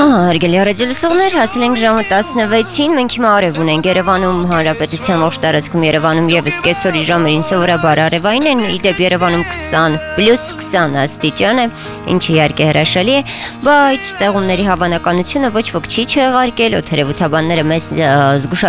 Հարգելի ռադիոլսողներ, հասել ենք ժամը 16-ին, մենք հիմա արև ունենք Երևանում հանրապետության ողջ տարածքում Երևանում եւս կեսօրի ժամերին սովորաբար արևային են, իդեպ Երևանում 20+20 աստիճան է, ինչը իհարկե հրաշալի է, բայց տեղումների հավանականությունը ոչ ոք չի չեղարկել, օդերևութաբանները մեզ